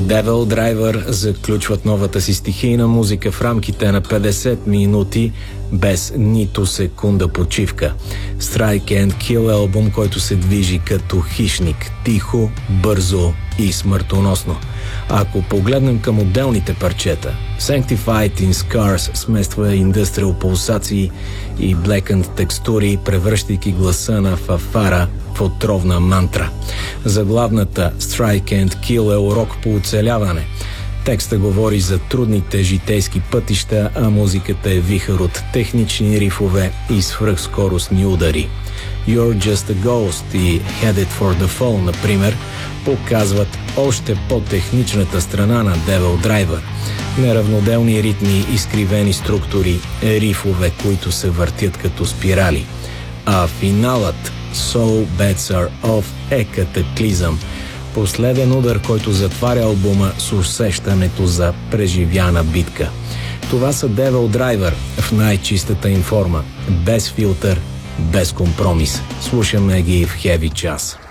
Devil Driver заключват новата си стихийна музика в рамките на 50 минути без нито секунда почивка. Strike and Kill е албум, който се движи като хищник, тихо, бързо и смъртоносно. Ако погледнем към отделните парчета, Sanctified in Scars смества индустриал пулсации и Blackened текстури, превръщайки гласа на фафара в отровна мантра. Заглавната Strike and Kill е урок по оцеляване. Текста говори за трудните житейски пътища, а музиката е вихър от технични рифове и свръхскоростни удари. You're Just a Ghost и Headed for the Fall, например, показват още по-техничната страна на Devil Driver. Неравноделни ритми, изкривени структури, рифове, които се въртят като спирали. А финалът So Bets Are Off е катаклизъм. Последен удар, който затваря албума с усещането за преживяна битка. Това са Devil Driver в най-чистата им форма. Без филтър, без компромис. Слушаме ги в Heavy Час.